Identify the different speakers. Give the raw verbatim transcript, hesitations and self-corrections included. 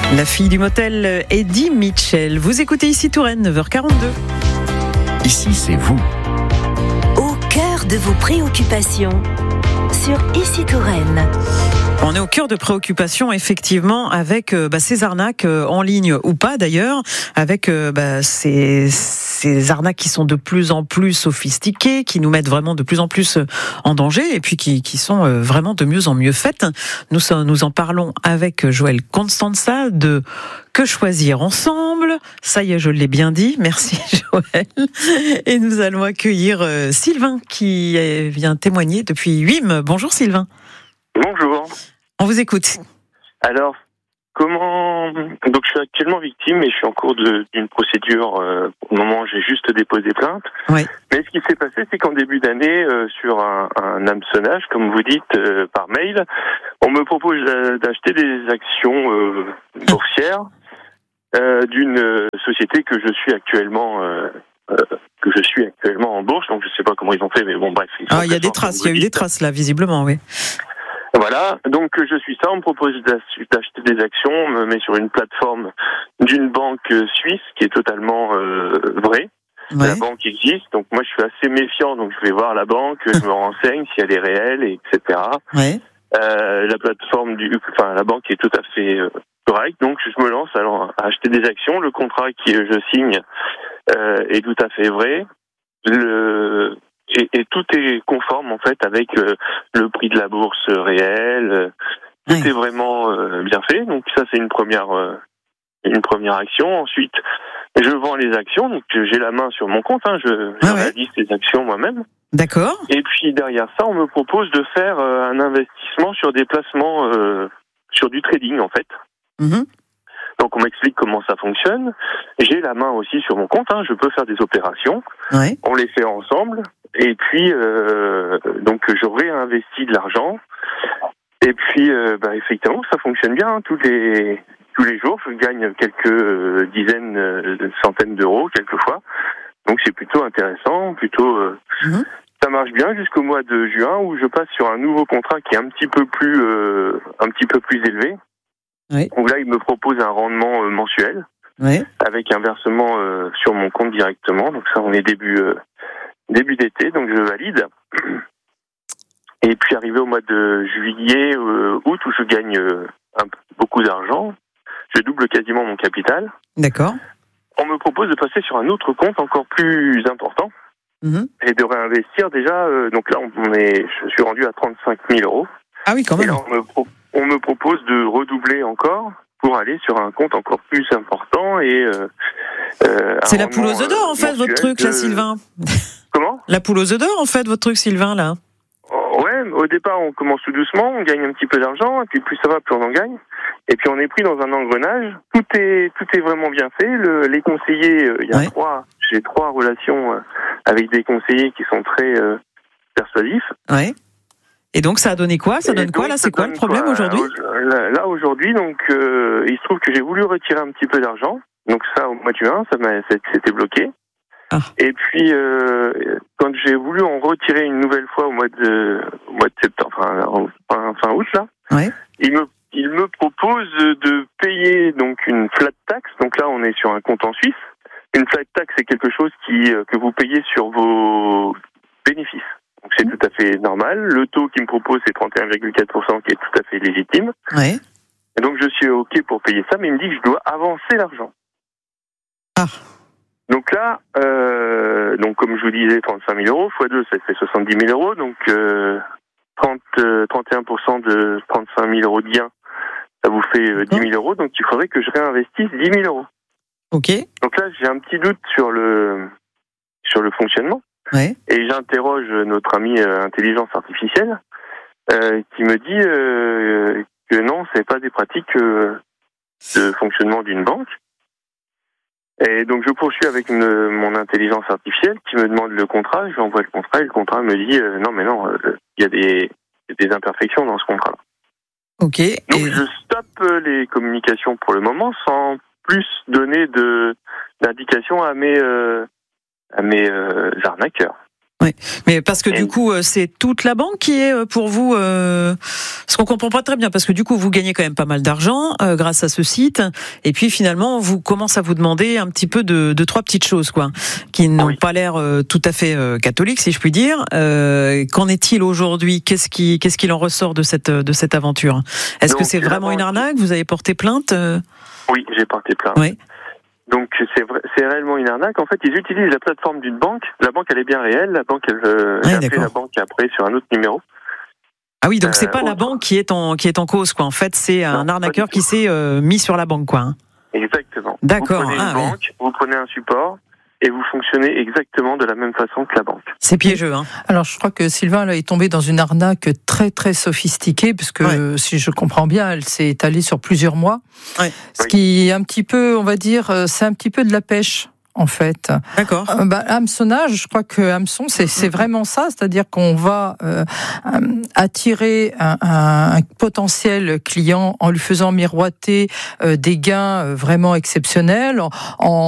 Speaker 1: La fille du motel, Eddie Mitchell. Vous écoutez ici Touraine, neuf heures quarante-deux.
Speaker 2: Ici, c'est vous.
Speaker 3: Au cœur de vos préoccupations, sur Ici Touraine.
Speaker 1: On est au cœur de préoccupations, effectivement, avec euh, bah, ces arnaques euh, en ligne ou pas d'ailleurs, avec euh, bah, ces, ces arnaques qui sont de plus en plus sophistiquées, qui nous mettent vraiment de plus en plus en danger, et puis qui, qui sont euh, vraiment de mieux en mieux faites. Nous, nous en parlons avec Joël Constanza de Que choisir ensemble. Ça y est, je l'ai bien dit. Merci Joël. Et nous allons accueillir euh, Sylvain qui euh, vient témoigner depuis U I M. Bonjour Sylvain.
Speaker 4: Bonjour.
Speaker 1: On vous écoute.
Speaker 4: Alors, comment... Donc, je suis actuellement victime et je suis en cours de, d'une procédure. Euh, pour le moment, j'ai juste déposé plainte.
Speaker 1: Oui.
Speaker 4: Mais ce qui s'est passé, c'est qu'en début d'année, euh, sur un, un hameçonnage, comme vous dites, euh, par mail, on me propose d'acheter des actions euh, boursières euh, d'une société que je suis actuellement... Euh, euh, que je suis actuellement en bourse. Donc, je sais pas comment ils ont fait, mais bon, bref.
Speaker 1: Ah, il y a des traces. Il y a eu des traces là, visiblement, oui.
Speaker 4: Voilà, donc je suis ça, on me propose d'acheter des actions, on me met sur une plateforme d'une banque suisse qui est totalement euh, vraie. Ouais. La banque existe, donc moi je suis assez méfiant, donc je vais voir la banque, je me renseigne si elle est réelle, et cetera.
Speaker 1: Ouais.
Speaker 4: Euh, la plateforme du, enfin la banque est tout à fait euh, correcte, donc je me lance alors à acheter des actions. Le contrat que je signe euh, est tout à fait vrai. Le Et, et tout est conforme en fait avec euh, le prix de la bourse réel. Euh, tout oui. est vraiment euh, bien fait. Donc ça c'est une première euh, une première action. Ensuite, je vends les actions. Donc j'ai la main sur mon compte. Hein, je, ah je ouais. réalise les actions moi-même.
Speaker 1: D'accord.
Speaker 4: Et puis derrière ça, on me propose de faire euh, un investissement sur des placements euh, sur du trading en fait.
Speaker 1: Mm-hmm.
Speaker 4: Donc on m'explique comment ça fonctionne. J'ai la main aussi sur mon compte. Hein, je peux faire des opérations.
Speaker 1: Ouais.
Speaker 4: On les fait ensemble. Et puis, euh, donc, je réinvestis de l'argent. Et puis, euh, bah, effectivement, ça fonctionne bien. Hein. Tous les tous les jours, je gagne quelques euh, dizaines, euh, centaines d'euros, quelquefois. Donc, c'est plutôt intéressant, plutôt... Euh, mmh. Ça marche bien jusqu'au mois de juin, où je passe sur un nouveau contrat qui est un petit peu plus, euh, un petit peu plus élevé.
Speaker 1: Oui.
Speaker 4: Donc là, il me propose un rendement euh, mensuel,
Speaker 1: oui.
Speaker 4: avec un versement euh, sur mon compte directement. Donc ça, on est début... Euh, Début d'été, donc je valide. Et puis arrivé au mois de juillet, euh, août, où je gagne euh, un, beaucoup d'argent, je double quasiment mon capital.
Speaker 1: D'accord.
Speaker 4: On me propose de passer sur un autre compte encore plus important
Speaker 1: mmh.
Speaker 4: et de réinvestir déjà. Euh, donc là, on est, je suis rendu à trente-cinq mille euros.
Speaker 1: Ah oui, quand même.
Speaker 4: Et là, on me, pro- on me propose de redoubler encore pour aller sur un compte encore plus important et. Euh, euh,
Speaker 1: C'est la poule aux œufs d'or, en fait, votre truc,
Speaker 4: de...
Speaker 1: là, Sylvain.
Speaker 4: Comment ?
Speaker 1: La poule aux œufs d'or, en fait, votre truc, Sylvain, là.
Speaker 4: Ouais, au départ, on commence tout doucement, on gagne un petit peu d'argent, et puis plus ça va, plus on en gagne. Et puis on est pris dans un engrenage. Tout est, tout est vraiment bien fait. Le, les conseillers, il euh, y a ouais. trois, j'ai trois relations euh, avec des conseillers qui sont très euh, persuasifs.
Speaker 1: Ouais. Et donc ça a donné quoi Ça donne donc, quoi là C'est quoi le problème quoi, aujourd'hui
Speaker 4: Là, là aujourd'hui, donc euh, il se trouve que j'ai voulu retirer un petit peu d'argent. Donc ça, au mois de juin, ça m'a, c'était bloqué.
Speaker 1: Ah.
Speaker 4: Et puis, euh, quand j'ai voulu en retirer une nouvelle fois au mois de, au mois de septembre, enfin, fin, fin août, là,
Speaker 1: ouais.
Speaker 4: il me, il me propose de payer donc une flat tax. Donc là, on est sur un compte en Suisse. Une flat tax, c'est quelque chose qui, que vous payez sur vos bénéfices. Donc c'est mmh. tout à fait normal. Le taux qu'il me propose, c'est trente et un virgule quatre pour cent, qui est tout à fait légitime.
Speaker 1: Ouais.
Speaker 4: Et donc je suis OK pour payer ça, mais il me dit que je dois avancer l'argent.
Speaker 1: Ah.
Speaker 4: Donc là, euh, donc comme je vous disais, trente-cinq mille euros, fois deux, ça fait soixante-dix mille euros, donc euh, trente, euh, trente et un pour cent de trente-cinq mille euros de gain, ça vous fait euh, dix mille euros, donc il faudrait que je réinvestisse dix mille euros.
Speaker 1: Ok.
Speaker 4: Donc là, j'ai un petit doute sur le sur le fonctionnement,
Speaker 1: ouais.
Speaker 4: et j'interroge notre ami euh, intelligence artificielle, euh, qui me dit euh, que non, c'est pas des pratiques euh, de fonctionnement d'une banque. Et donc je poursuis avec une, mon intelligence artificielle qui me demande le contrat, je lui envoie le contrat et le contrat me dit euh, non mais non, il euh, y a des, des imperfections dans ce contrat-là.
Speaker 1: Ok.
Speaker 4: Donc
Speaker 1: et...
Speaker 4: je stoppe les communications pour le moment sans plus donner de d'indications à mes euh, à mes euh, arnaqueurs.
Speaker 1: Oui, mais parce que du coup, c'est toute la banque qui est pour vous. Euh, ce qu'on comprend pas très bien, parce que du coup, vous gagnez quand même pas mal d'argent euh, grâce à ce site, et puis finalement, vous commencez à vous demander un petit peu de, de trois petites choses, quoi, qui n'ont oui. pas l'air euh, tout à fait euh, catholiques, si je puis dire. Euh, qu'en est-il aujourd'hui ? Qu'est-ce qui, qu'est-ce qu'il en ressort de cette de cette aventure ? Est-ce Donc, que c'est vraiment une arnaque ? Vous avez porté plainte ?
Speaker 4: Oui, j'ai porté plainte. Oui. Donc c'est vrai, c'est réellement une arnaque. En fait, ils utilisent la plateforme d'une banque. La banque, elle est bien réelle. La banque, elle veut
Speaker 1: ouais,
Speaker 4: appeler la banque après sur un autre numéro.
Speaker 1: Ah oui, donc c'est euh, pas bon, la banque qui est en qui est en cause, quoi. En fait, c'est non, un arnaqueur qui s'est euh, mis sur la banque, quoi. Hein.
Speaker 4: Exactement.
Speaker 1: D'accord.
Speaker 4: Vous prenez
Speaker 1: ah,
Speaker 4: une
Speaker 1: oui.
Speaker 4: banque, vous prenez un support et vous fonctionnez exactement de la même façon que la banque.
Speaker 1: C'est piégeux, hein.
Speaker 5: Alors, je crois que Sylvain là, est tombé dans une arnaque très très sophistiquée, puisque ouais. si je comprends bien, elle s'est étalée sur plusieurs mois. Ouais. Ce oui. qui est un petit peu, on va dire, c'est un petit peu de la pêche. En fait,
Speaker 1: d'accord.
Speaker 5: Euh, bah, hameçonnage, je crois que hameçon, c'est, c'est vraiment ça, c'est-à-dire qu'on va euh, attirer un, un, un potentiel client en lui faisant miroiter euh, des gains vraiment exceptionnels, en